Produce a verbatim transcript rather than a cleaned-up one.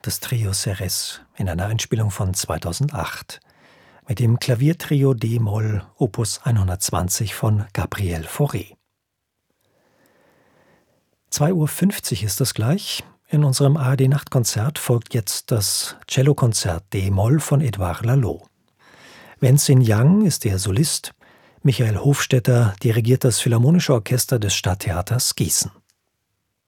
das Trio Ceres in einer Einspielung von zweitausendacht mit dem Klaviertrio d-Moll Opus hundertzwanzig von Gabriel Fauré. zwei Uhr fünfzig ist es gleich. In unserem A R D-Nachtkonzert folgt jetzt das Cellokonzert d-Moll von Edouard Laloux. Wenzin Yang ist der Solist, Michael Hofstetter dirigiert das Philharmonische Orchester des Stadttheaters Gießen.